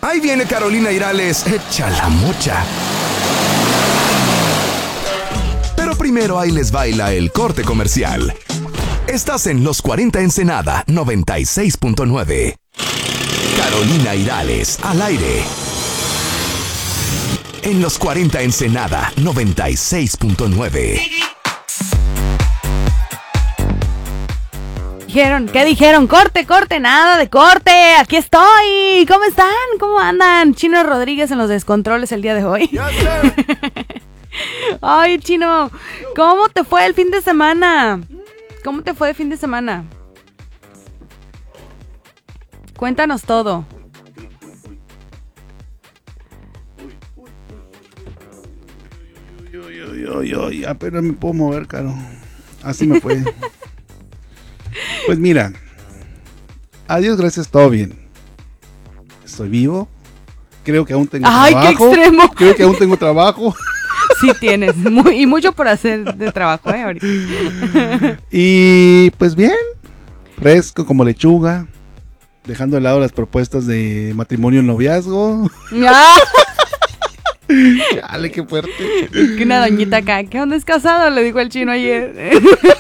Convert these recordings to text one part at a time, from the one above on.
Ahí viene Carolina Irales, echa la mocha. Pero primero ahí les baila el corte comercial. Estás en Los 40 Ensenada 96.9. Carolina Irales, al aire. En Los 40 Ensenada 96.9. ¿Qué dijeron? Corte, nada de corte. Aquí estoy. ¿Cómo están? ¿Cómo andan? Chino Rodríguez en los descontroles el día de hoy. Ay, Chino, ¿cómo te fue el fin de semana? ¿Cómo te fue el fin de semana? Cuéntanos todo. Apenas me puedo mover, Caro. Así me fue. Pues mira, a Dios gracias, todo bien. Estoy vivo. Creo que aún tengo trabajo. ¡Ay, qué extremo! Creo que aún tengo trabajo. Sí tienes, y mucho por hacer de trabajo, ahorita. Y pues bien, fresco como lechuga, dejando de lado las propuestas de matrimonio en noviazgo. ¡Ah! Chale, qué fuerte. Que una doñita acá, ¿qué onda es casado? Le dijo el Chino ayer.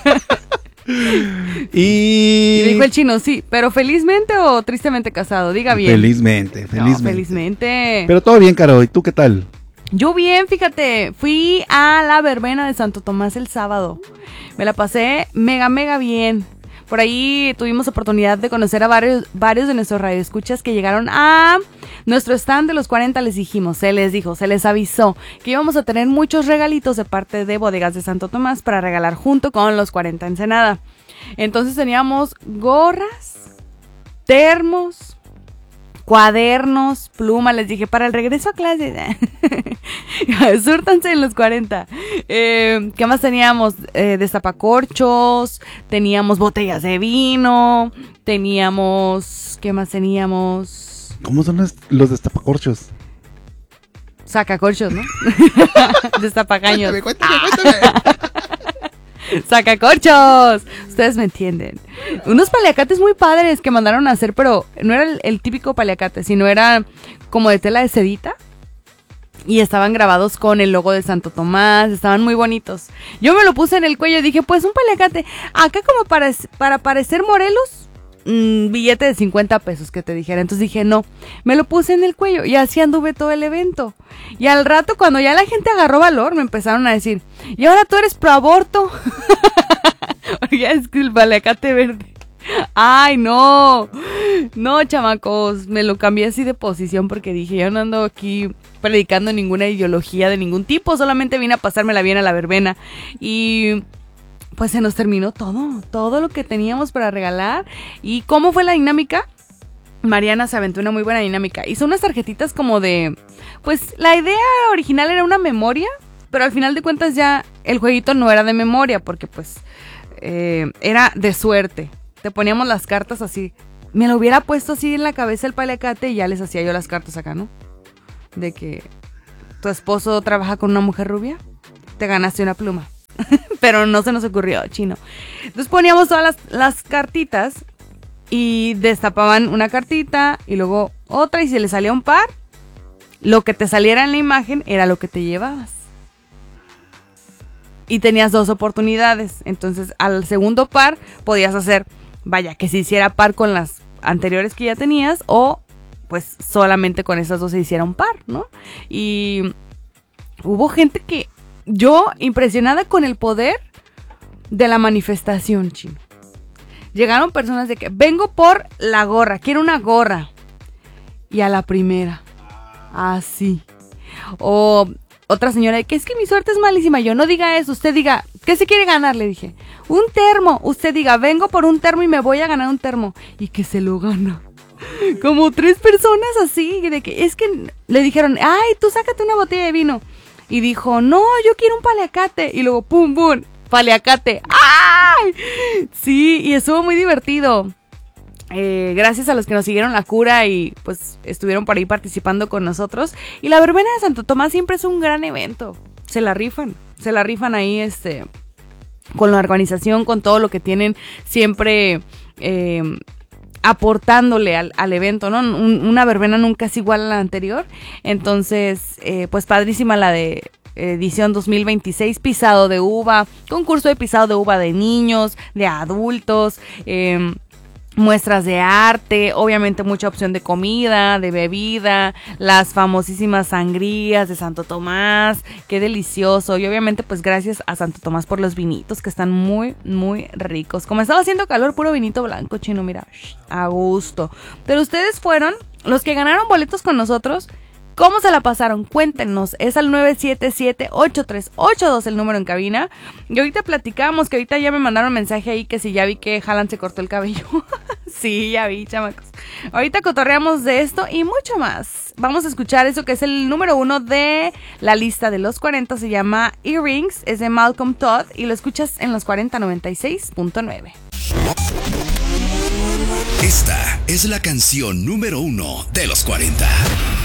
Y dijo el Chino, sí, pero felizmente o tristemente casado, diga bien. Felizmente. No, felizmente. Pero todo bien, Caro, ¿y tú qué tal? Yo bien, fíjate, fui a la verbena de Santo Tomás el sábado. Me la pasé mega bien. Por ahí tuvimos oportunidad de conocer a varios de nuestros radioescuchas que llegaron a nuestro stand de los 40. Se les avisó que íbamos a tener muchos regalitos de parte de Bodegas de Santo Tomás para regalar junto con los 40 Ensenada. Entonces teníamos gorras, termos, cuadernos, plumas, les dije, para el regreso a clase, súrtanse en los 40. ¿Qué más teníamos? Destapacorchos, teníamos botellas de vino, teníamos, ¿qué más teníamos? ¿Cómo son los destapacorchos? Sacacorchos, ¿no? Destapacaños. Cuéntame. ¡Sacacorchos! Ustedes me entienden. Unos paliacates muy padres que mandaron a hacer, pero no era el típico paliacate, sino era como de tela de sedita. Y estaban grabados con el logo de Santo Tomás, estaban muy bonitos. Yo me lo puse en el cuello y dije, pues un paliacate. Acá como para parecer Morelos, billete de 50 pesos que te dijera. Entonces dije, no, me lo puse en el cuello y así anduve todo el evento. Y al rato, cuando ya la gente agarró valor, me empezaron a decir, y ahora tú eres pro aborto. Porque es que el paliacate verde. Ay, no, chamacos, me lo cambié así de posición porque dije, yo no ando aquí predicando ninguna ideología de ningún tipo, solamente vine a pasármela bien a la verbena. Y pues se nos terminó todo lo que teníamos para regalar. ¿Y cómo fue la dinámica? Mariana se aventó una muy buena dinámica. Hizo unas tarjetitas como de... Pues la idea original era una memoria, pero al final de cuentas ya el jueguito no era de memoria, porque pues era de suerte. Te poníamos las cartas así. Me lo hubiera puesto así en la cabeza el paliacate y ya les hacía yo las cartas acá, ¿no? De que tu esposo trabaja con una mujer rubia, te ganaste una pluma. Pero no se nos ocurrió, Chino. Entonces poníamos todas las cartitas y destapaban una cartita y luego otra, y si le salía un par, lo que te saliera en la imagen era lo que te llevabas. Y tenías 2 oportunidades. Entonces al segundo par podías hacer, vaya, que se hiciera par con las anteriores que ya tenías, o pues solamente con esas 2 se hiciera un par, ¿no? Y hubo gente que... Yo, impresionada con el poder de la manifestación, Chino. Llegaron personas de que, vengo por la gorra, quiero una gorra. Y a la primera. Así. O otra señora de que es que mi suerte es malísima. Yo, no diga eso, usted diga, ¿qué se quiere ganar? Le dije, un termo. Usted diga, vengo por un termo y me voy a ganar un termo. Y que se lo gana. Como 3 personas así, de que es que le dijeron, ay, tú sácate una botella de vino. Y dijo, no, yo quiero un paliacate. Y luego, pum, pum, paliacate. ¡Ay! Sí, y estuvo muy divertido. Gracias a los que nos siguieron la cura y pues estuvieron por ahí participando con nosotros. Y la verbena de Santo Tomás siempre es un gran evento. Se la rifan ahí con la organización, con todo lo que tienen siempre aportándole al evento, ¿no? Una verbena nunca es igual a la anterior. Entonces, pues padrísima la de edición 2026, pisado de uva, concurso de pisado de uva de niños, de adultos, muestras de arte, obviamente mucha opción de comida, de bebida, las famosísimas sangrías de Santo Tomás, qué delicioso, y obviamente pues gracias a Santo Tomás por los vinitos que están muy, muy ricos. Como estaba haciendo calor, puro vinito blanco, chino, mira, a gusto. Pero ustedes fueron los que ganaron boletos con nosotros. ¿Cómo se la pasaron? Cuéntenos. Es al 977-8382 el número en cabina. Y ahorita platicamos, que ahorita ya me mandaron mensaje ahí que si ya vi que Haaland se cortó el cabello. Sí, ya vi, chamacos. Ahorita cotorreamos de esto y mucho más. Vamos a escuchar eso que es el número 1 de la lista de los 40. Se llama Earrings, es de Malcolm Todd y lo escuchas en los 4096.9. Esta es la canción número 1 de los 40.